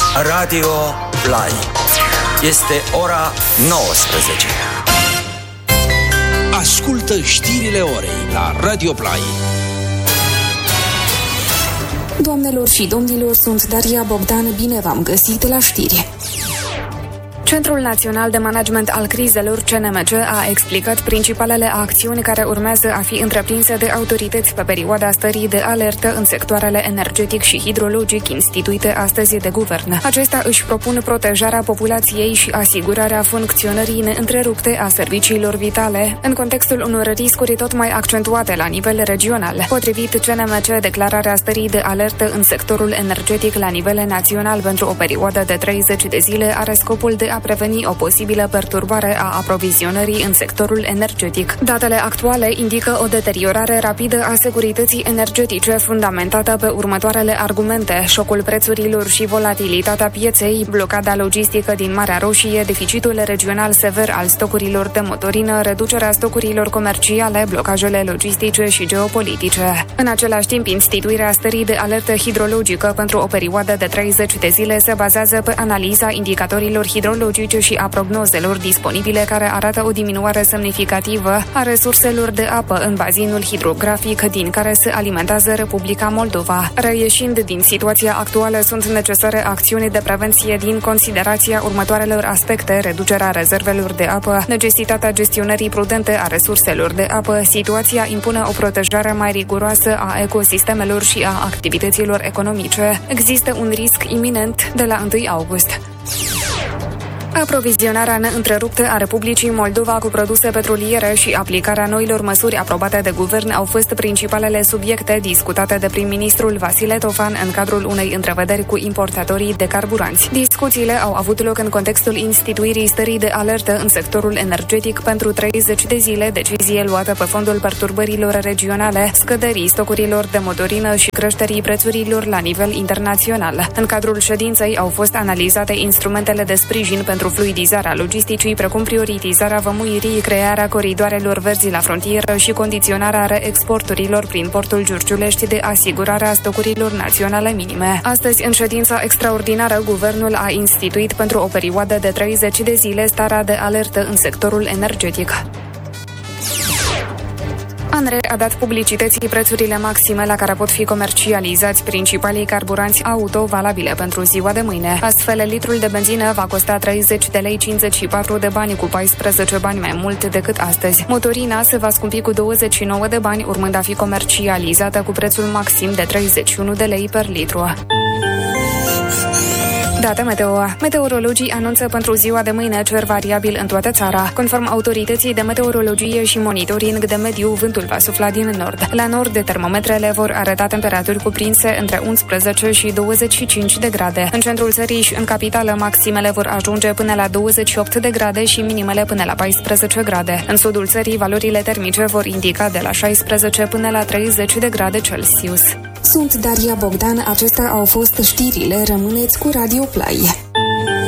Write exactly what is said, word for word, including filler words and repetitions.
Radio Play. Este ora nouăsprezece. Ascultă știrile orei la Radio Play. Doamnelor și domnilor, sunt Daria Bogdan, bine v-am găsit la știri. Centrul Național de Management al Crizelor, C N M C, a explicat principalele acțiuni care urmează a fi întreprinse de autorități pe perioada stării de alertă în sectoarele energetic și hidrologic instituite astăzi de guvern. Acestea își propun protejarea populației și asigurarea funcționării neîntrerupte a serviciilor vitale în contextul unor riscuri tot mai accentuate la nivel regional. Potrivit C N M C, declararea stării de alertă în sectorul energetic la nivel național pentru o perioadă de treizeci de zile are scopul de a preveni o posibilă perturbare a aprovizionării în sectorul energetic. Datele actuale indică o deteriorare rapidă a securității energetice fundamentată pe următoarele argumente: șocul prețurilor și volatilitatea pieței, blocada logistică din Marea Roșie, deficitul regional sever al stocurilor de motorină, reducerea stocurilor comerciale, blocajele logistice și geopolitice. În același timp, instituirea stării de alertă hidrologică pentru o perioadă de treizeci de zile se bazează pe analiza indicatorilor hidrologice și a prognozelor disponibile, care arată o diminuare semnificativă a resurselor de apă în bazinul hidrografic din care se alimentează Republica Moldova. Reieșind din situația actuală, sunt necesare acțiuni de prevenție din considerația următoarelor aspecte: reducerea rezervelor de apă, necesitatea gestionării prudente a resurselor de apă. Situația impune o protejare mai riguroasă a ecosistemelor și a activităților economice. Există un risc iminent de la întâi august. Aprovizionarea neîntreruptă a Republicii Moldova cu produse petroliere și aplicarea noilor măsuri aprobate de guvern au fost principalele subiecte discutate de prim-ministrul Vasile Tofan în cadrul unei întrevederi cu importatorii de carburanți. Discuțiile au avut loc în contextul instituirii stării de alertă în sectorul energetic pentru treizeci de zile, decizie luată pe fondul perturbărilor regionale, scăderii stocurilor de motorină și creșterii prețurilor la nivel internațional. În cadrul ședinței au fost analizate instrumentele de sprijin pentru pentru fluidizarea logisticii, precum prioritizarea vămuirii, crearea coridoarelor verzi la frontieră și condiționarea reexporturilor prin portul Giurgiulești de asigurarea stocurilor naționale minime. Astăzi, în ședința extraordinară, guvernul a instituit pentru o perioadă de treizeci de zile starea de alertă în sectorul energetic. ANRE a dat publicității prețurile maxime la care pot fi comercializați principalii carburanți auto valabile pentru ziua de mâine. Astfel, litrul de benzină va costa treizeci de lei cincizeci și patru de bani, cu paisprezece bani mai mult decât astăzi. Motorina se va scumpi cu douăzeci și nouă de bani, urmând a fi comercializată cu prețul maxim de treizeci și unu de lei per litru. Date meteo. Meteorologii anunță pentru ziua de mâine cer variabil în toată țara. Conform autorității de meteorologie și monitoring de mediu, vântul va sufla din nord. La nord, termometrele vor arăta temperaturi cuprinse între unsprezece și douăzeci și cinci de grade. În centrul țării și în capitală, maximele vor ajunge până la douăzeci și opt de grade și minimele până la paisprezece grade. În sudul țării, valorile termice vor indica de la șaisprezece până la treizeci de grade Celsius. Sunt Daria Bogdan, acestea au fost știrile, rămâneți cu Radio Play.